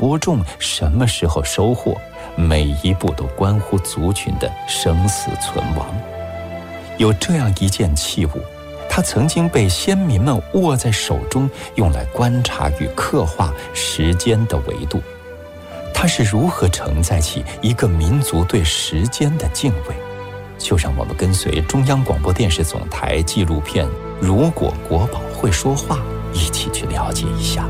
播种，什么时候收获，每一步都关乎族群的生死存亡。有这样一件器物，它曾经被先民们握在手中，用来观察与刻画时间的维度。它是如何承载起一个民族对时间的敬畏？就让我们跟随中央广播电视总台纪录片《如果国宝会说话》一起去了解一下。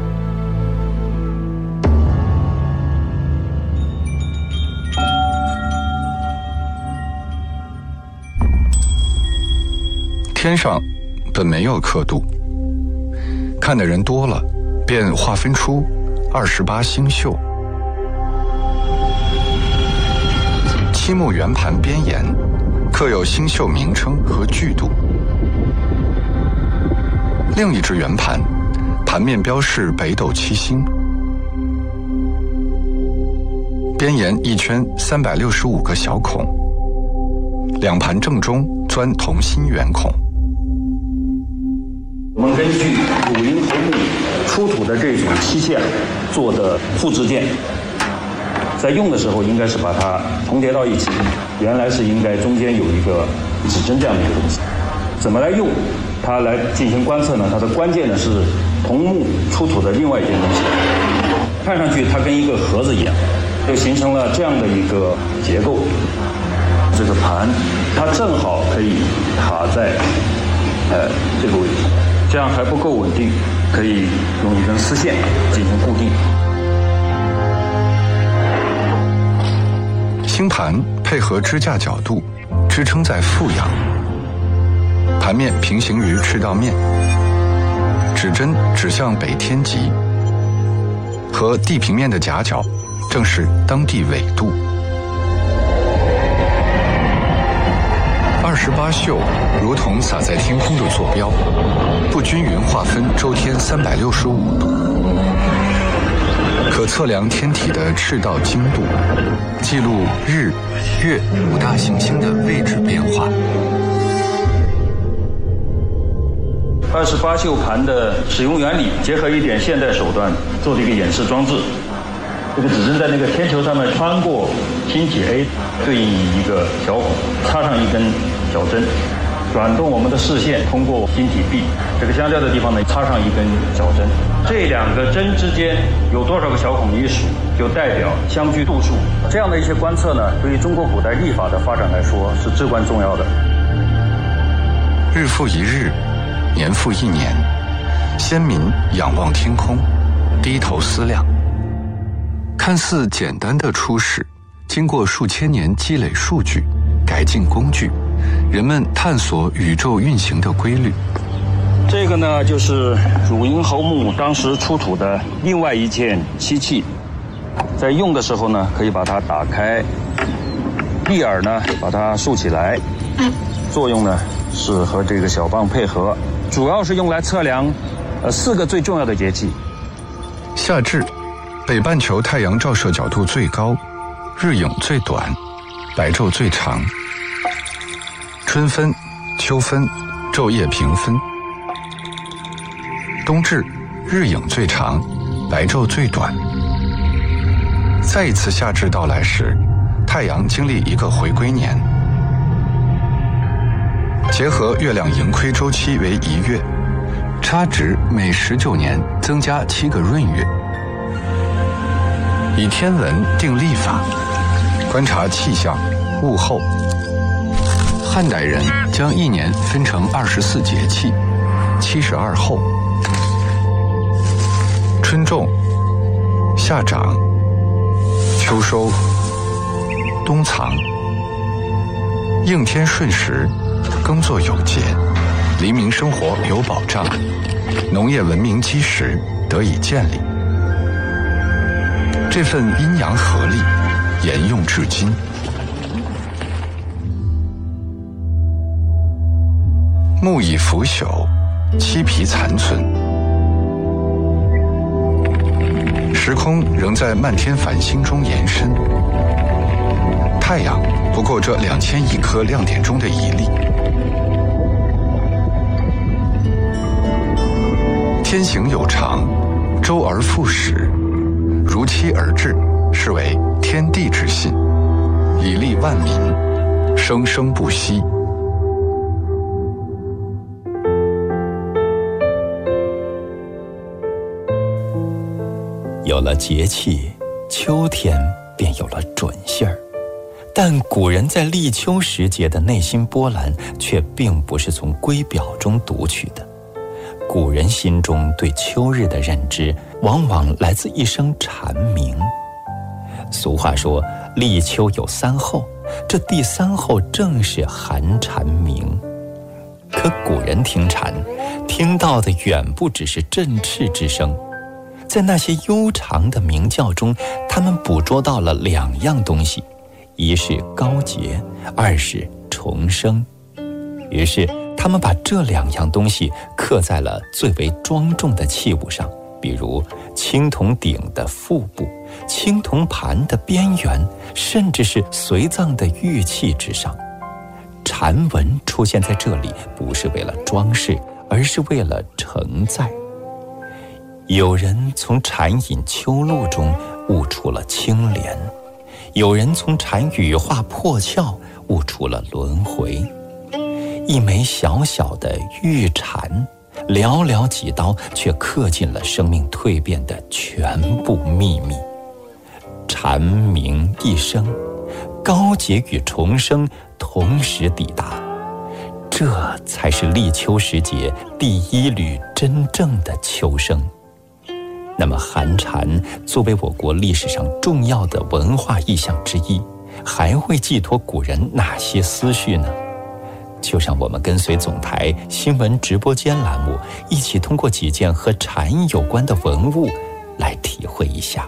天上本没有刻度，看的人多了，便划分出28星宿。漆木圆盘边沿刻有星宿名称和距度。另一只圆盘，盘面标示北斗七星，边沿一圈365个小孔，两盘正中钻同心圆孔。 我们根据汝阴侯墓出土的这种漆线做的复制件，在用的时候应该是把它重叠到一起，原来是应该中间有一个指针这样的一个东西。怎么来用它来进行观测呢？它的关键呢是同墓出土的另外一件东西，看上去它跟一个盒子一样，就形成了这样的一个结构。这个盘它正好可以卡在这个位置，这样还不够稳定，可以用一根丝线进行固定。 星盘配合支架角度支撑在负阳，盘面平行于赤道面，指针指向北天极，和地平面的夹角正是当地纬度。28宿如同洒在天空的坐标，不均匀划分周天365度，可测量天体的赤道经度，记录日、月5大行星的位置变化。 28宿盘的使用原理，结合一点现代手段做的一个演示装置。这个指针在那个天球上面穿过星体 A， 对应一个小孔，插上一根小针，转动我们的视线通过星体 B， 这个相交的地方呢插上一根小针，这两个针之间有多少个小孔一数，就代表相距度数。这样的一些观测呢，对于中国古代历法的发展来说是至关重要的。 日复一日，年复一年，先民仰望天空，低头思量。看似简单的初始，经过数千年积累数据，改进工具，人们探索宇宙运行的规律。 这个呢，就是汝阴侯墓当时出土的另外一件漆器，在用的时候呢，可以把它打开，立耳呢把它竖起来，作用呢是和这个小棒配合，主要是用来测量4个最重要的节气。 夏至，北半球太阳照射角度最高，日影最短，白昼最长。春分、秋分，昼夜平分。冬至，日影最长，白昼最短。再一次夏至到来时，太阳经历一个回归年，结合月亮盈亏周期为1月，差值每19年增加7个闰月。以天文定历法，观察气象、物候。汉代人将一年分成24节气，72候：春种、夏长、秋收、冬藏。应天顺时，耕作有节，黎民生活有保障，农业文明基石得以建立。这份阴阳合力沿用至今。木已腐朽，漆皮残存，时空仍在漫天繁星中延伸。太阳不过这2000亿颗亮点中的一粒。天行有常，周而复始，如期而至，是为天地之信，以利万民，生生不息。 有了节气，秋天便有了准信儿。但古人在立秋时节的内心波澜，却并不是从龟表中读取的。古人心中对秋日的认知，往往来自一声蝉鸣。俗话说，立秋有3候，这第3候正是寒蝉鸣。可古人听蝉，听到的远不只是振翅之声，在那些悠长的鸣叫中，他们捕捉到了2样东西，一是高洁，二是重生。于是他们把这2样东西刻在了最为庄重的器物上，比如青铜鼎的腹部、青铜盘的边缘，甚至是随葬的玉器之上。蝉纹出现在这里，不是为了装饰，而是为了承载。有人从蝉饮秋露中悟出了清廉，有人从蝉羽化破壳悟出了轮回。一枚小小的玉蝉，寥寥几刀，却刻进了生命蜕变的全部秘密。蝉鸣一声，高洁与重生同时抵达，这才是立秋时节第1缕真正的秋声。那么寒蝉作为我国历史上重要的文化意象之一，还会寄托古人哪些思绪呢？就让我们跟随总台新闻直播间栏目，一起通过几件和蝉有关的文物来体会一下。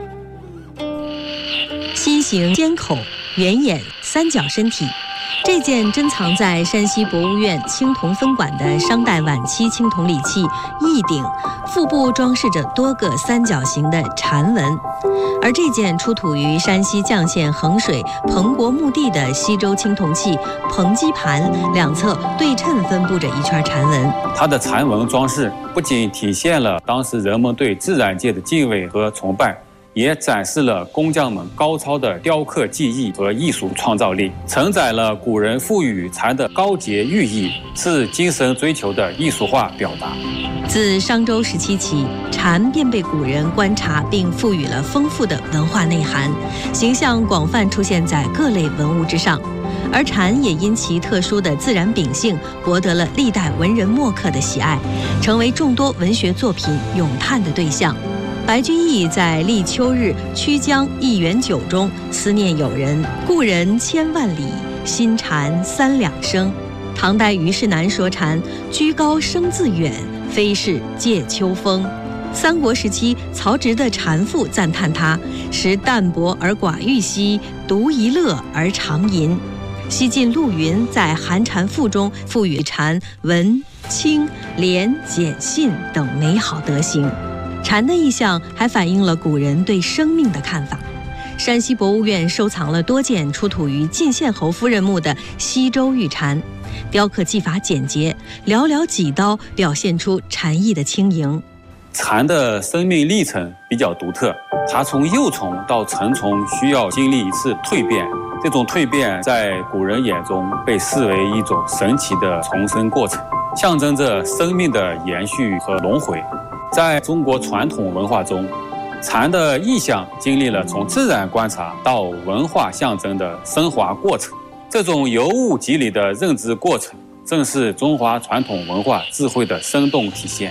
心形尖口，圆眼，三角身体。这件珍藏在山西博物院青铜分馆的商代晚期青铜礼器翼鼎，腹部装饰着多个三角形的蝉纹。而这件出土于山西绛县衡水彭国墓地的西周青铜器彭基盘，两侧对称分布着一圈蝉纹。 它的蝉纹装饰不仅体现了当时人们对自然界的敬畏和崇拜，也展示了工匠们高超的雕刻技艺和艺术创造力，承载了古人赋予蝉的高洁寓意，是精神追求的艺术化表达。 自商周时期起，蝉便被古人观察并赋予了丰富的文化内涵，形象广泛出现在各类文物之上。而蝉也因其特殊的自然秉性，博得了历代文人墨客的喜爱，成为众多文学作品咏叹的对象。白居易在立秋日曲江一园酒中思念友人，故人千万里，新蝉3两声。唐代虞世南说蝉居高声自远，非是借秋风。三国时期曹植的蝉赋赞叹它时淡泊而寡欲兮，独一乐而长吟。西晋陆云在《寒蝉赋》中赋予蝉文、清、廉、简、信等美好德行。蝉的意象还反映了古人对生命的看法。山西博物院收藏了多件出土于晋献侯夫人墓的西周玉蝉，雕刻技法简洁，寥寥几刀表现出蝉翼的轻盈。 蝉的生命历程比较独特，它从幼虫到成虫需要经历一次蜕变，这种蜕变在古人眼中被视为一种神奇的重生过程，象征着生命的延续和轮回。在中国传统文化中，蝉的意象经历了从自然观察到文化象征的升华过程。这种由物及理的认知过程，正是中华传统文化智慧的生动体现。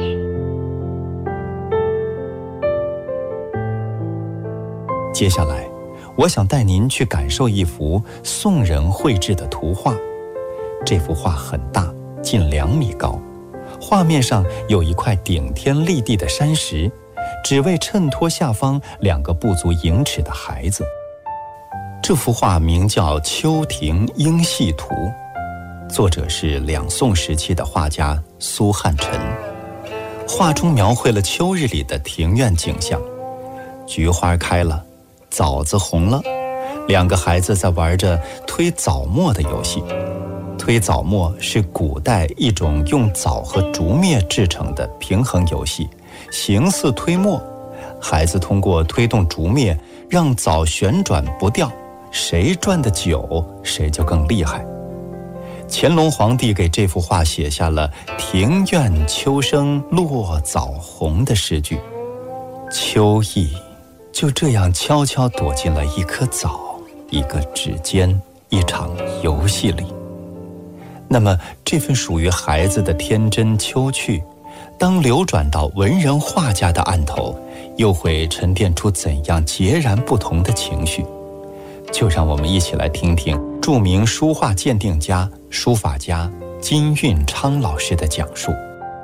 接下来，我想带您去感受一幅宋人绘制的图画。这幅画很大，近2米高。画面上有一块顶天立地的山石，只为衬托下方2个不足1尺的孩子。这幅画名叫《秋庭英戏图》，作者是两宋时期的画家苏汉臣。画中描绘了秋日里的庭院景象，菊花开了，枣子红了，2个孩子在玩着推枣磨的游戏。推枣磨是古代一种用枣和竹篾制成的平衡游戏，形似推磨。 孩子通过推动竹篾让枣旋转不掉，谁转得久谁就更厉害。乾隆皇帝给这幅画写下了庭院秋生落枣红的诗句，秋意就这样悄悄躲进了一颗枣，一个指尖，一场游戏里。那么这份属于孩子的天真秋趣，当流转到文人画家的案头，又会沉淀出怎样截然不同的情绪？就让我们一起来听听著名书画鉴定家、书法家金运昌老师的讲述。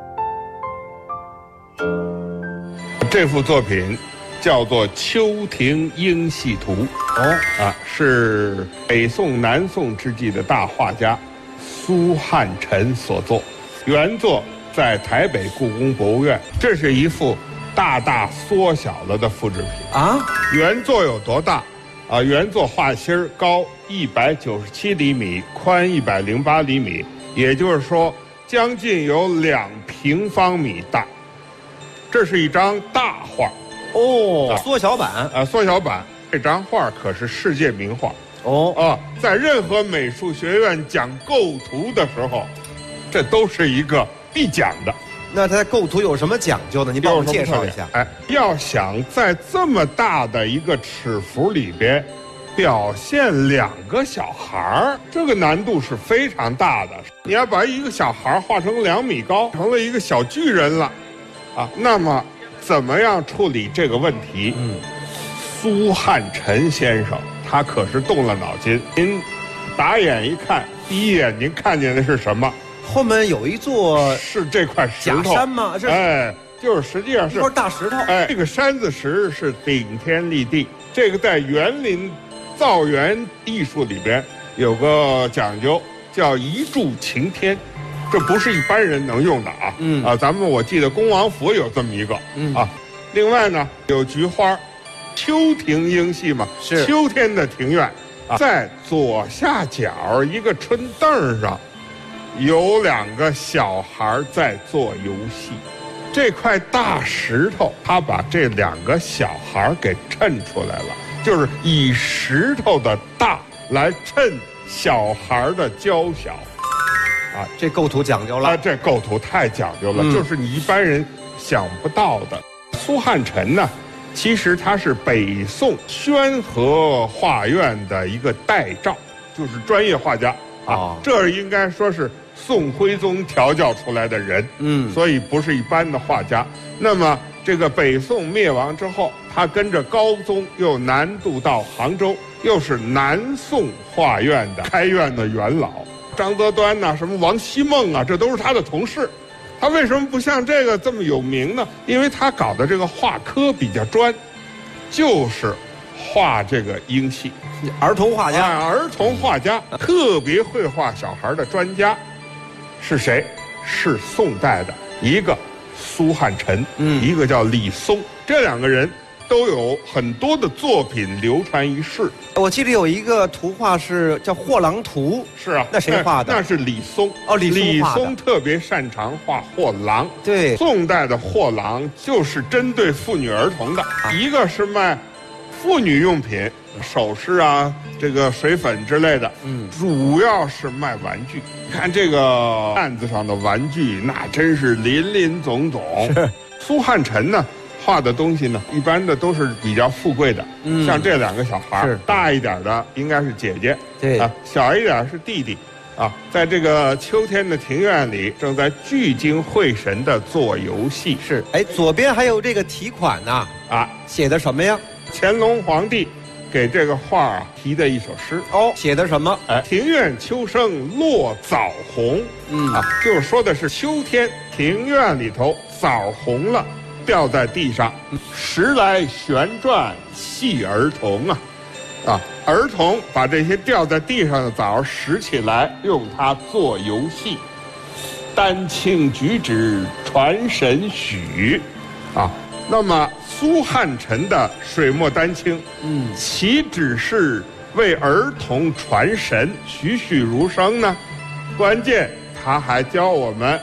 这幅作品叫做《秋庭莺戏图》是北宋、南宋之际的大画家苏汉臣所作，原作在台北故宫博物院。这是一幅大大缩小了的复制品啊！原作有多大？原作画心高197厘米，宽108厘米，也就是说将近有2平方米大。这是一张大画缩小版缩小版。这张画可是世界名画在任何美术学院讲构图的时候，这都是一个必讲的。 那它构图有什么讲究呢？您帮我介绍一下。 要想在这么大的一个尺幅里边表现2个小孩，这个难度是非常大的。你要把一个小孩画成2米高，成了一个小巨人了那么怎么样处理这个问题？苏汉臣先生他可是动了脑筋。您打眼一看，第一眼您看见的是什么？ 后面有一座是这块石头假山吗？ 就是实际上是一块大石头。 这个山子石是顶天立地。这个在园林造园艺术里边有个讲究，叫一柱擎天，这不是一般人能用的咱们我记得恭王府有这么一个另外呢，有菊花，秋庭莺戏嘛，是秋天的庭院在左下角一个春凳上有2个小孩在做游戏。这块大石头他把这2个小孩给衬出来了，就是以石头的大来衬小孩的娇小这构图讲究了这构图太讲究了就是你一般人想不到的。苏汉臣呢，其实他是北宋宣和画院的一个代照，就是专业画家这应该说是宋徽宗调教出来的人所以不是一般的画家。那么这个北宋灭亡之后，他跟着高宗又南渡到杭州，又是南宋画院的开院的元老，张择端什么王希孟这都是他的同事。他为什么不像这个这么有名呢？因为他搞的这个画科比较专，就是画这个莺戏。 儿童画家儿童画家特别会画小孩的专家是谁？是宋代的一个苏汉臣一个叫李松。这2个人都有很多的作品流传于世。 我记得有一个图画是叫《货郎图》， 是那谁画的？ 那是李松李松特别擅长画货郎。 对， 宋代的货郎就是针对妇女儿童的一个是卖妇女用品，首饰这个水粉之类的主要是卖玩具。看这个案子上的玩具，那真是林林总总。苏汉臣呢画的东西呢，一般的都是比较富贵的像这2个小孩大一点的应该是姐姐，对小一点是弟弟在这个秋天的庭院里正在聚精会神的做游戏。 是左边还有这个题款呢写的什么呀？ 乾隆皇帝给这个画题的一首诗写的什么？ 庭院秋生落枣红就是说的是秋天庭院里头枣红了，掉在地上，时来旋转戏儿童儿童把这些掉在地上的枣拾起来，用它做游戏。丹青举止传神许那么苏汉臣的水墨丹青岂只是为儿童传神栩栩如生呢？关键他还教我们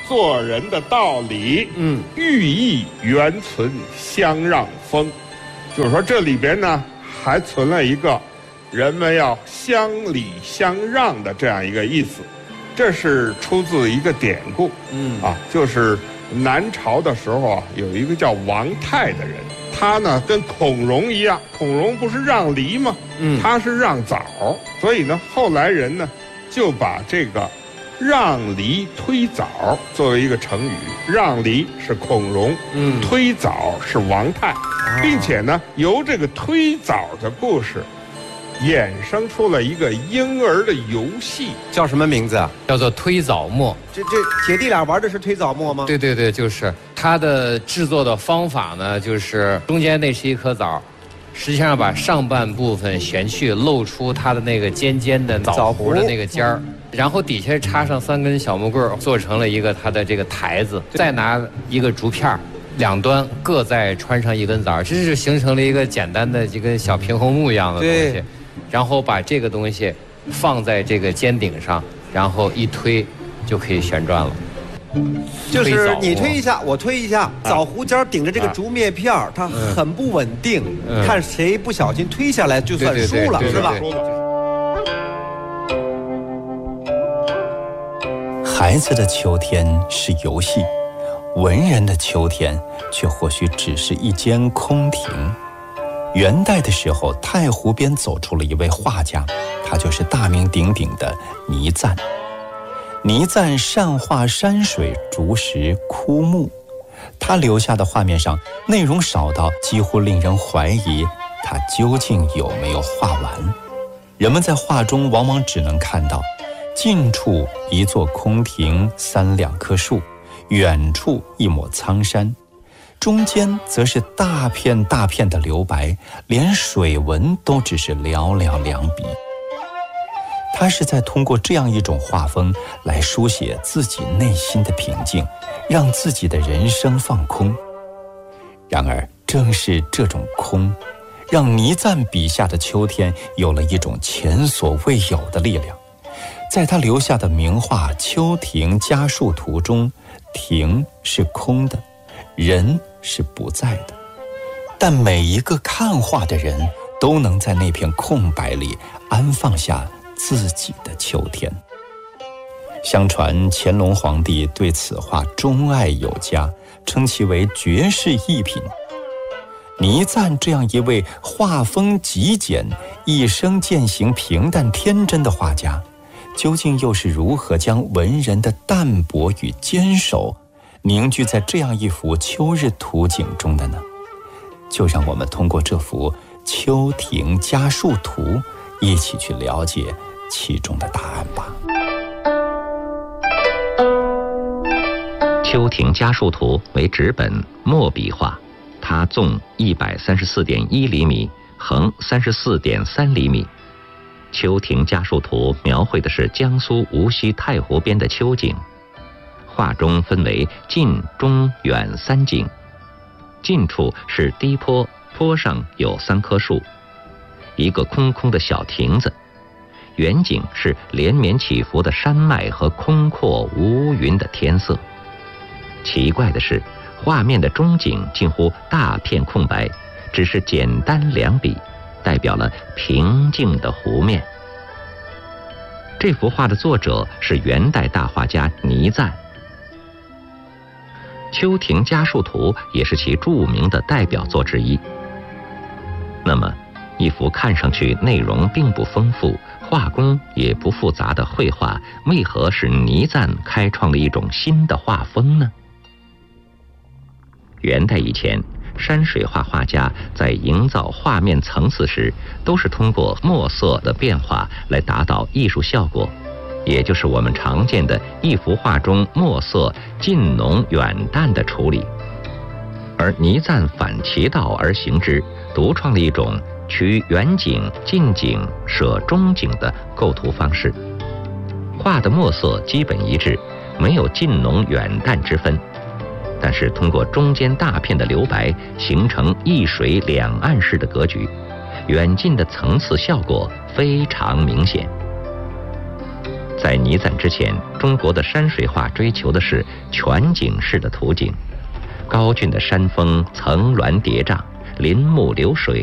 做人的道理，寓意原存相让风，就是说这里边呢还存了一个人们要相礼相让的这样一个意思。这是出自一个典故，就是南朝的时候啊，有一个叫王泰的人，他呢跟孔融一样，孔融不是让梨吗？他是让枣，所以呢后来人呢就把这个让梨推枣作为一个成语，让梨是孔融，推枣是王泰，并且呢由这个推枣的故事衍生出了一个婴儿的游戏， 叫什么名字啊？ 叫做推枣磨。 这姐弟俩玩的是推枣磨吗？ 对对对，就是它的制作的方法呢，就是中间那是一颗枣，实际上把上半部分选去，露出它的那个尖尖的枣核的那个尖儿，然后底下插上3根小木棍，做成了一个它的这个台子，再拿一个竹片，两端各再穿上1根枣，这是形成了一个简单的这个小平衡木一样的东西。然后把这个东西放在这个尖顶上，然后一推就可以旋转了。 就是你推一下，我推一下，枣核尖顶着这个竹篾片，它很不稳定，看谁不小心推下来就算输了，是吧？ 孩子的秋天是游戏，文人的秋天却或许只是一间空庭。元代的时候，太湖边走出了一位画家，他就是大名鼎鼎的倪瓒。倪瓒善画山水、竹石、枯木，他留下的画面上内容少到几乎令人怀疑他究竟有没有画完。人们在画中往往只能看到近处一座空庭，3两棵树，远处一抹苍山，中间则是大片大片的留白，连水纹都只是寥寥2笔。他是在通过这样一种画风来书写自己内心的平静，让自己的人生放空。然而正是这种空，让倪瓒笔下的秋天有了一种前所未有的力量。在他留下的名画《秋亭家树图》中，亭是空的，人是不在的，但每一个看画的人都能在那片空白里安放下自己的秋天。相传乾隆皇帝对此画钟爱有加，称其为绝世逸品。倪瓒这样一位画风极简、一生践行平淡天真的画家，究竟又是如何将文人的淡泊与坚守凝聚在这样一幅秋日图景中的呢？就让我们通过这幅《秋亭家树图》一起去了解其中的答案吧。 《秋亭家树图》为纸本墨笔画，它纵134.1厘米，横34.3厘米。《秋亭家树图》描绘的是江苏无锡太湖边的秋景，画中分为近、中、远3景。近处是低坡，坡上有3棵树，一个空空的小亭子。远景是连绵起伏的山脉和空阔无云的天色。奇怪的是，画面的中景近乎大片空白，只是简单2笔，代表了平静的湖面。这幅画的作者是元代大画家倪瓒，《秋亭家树图》也是其著名的代表作之一。那么，一幅看上去内容并不丰富、画工也不复杂的绘画，为何使倪瓒开创了一种新的画风呢？元代以前，山水画画家在营造画面层次时，都是通过墨色的变化来达到艺术效果，也就是我们常见的一幅画中墨色近浓远淡的处理。而倪瓒反其道而行之，独创了一种取远景、近景、舍中景的构图方式。画的墨色基本一致，没有近浓远淡之分，但是通过中间大片的留白，形成一水两岸式的格局，远近的层次效果非常明显。 在倪瓒之前，中国的山水画追求的是全景式的图景，高峻的山峰层峦叠嶂，林木流水，